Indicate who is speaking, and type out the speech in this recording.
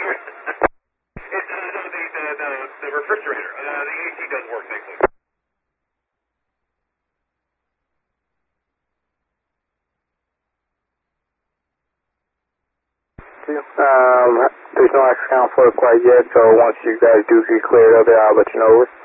Speaker 1: The refrigerator. The AC does work, thankfully.
Speaker 2: There's no access account for it quite yet, so once you guys do get cleared of it, I'll let you know.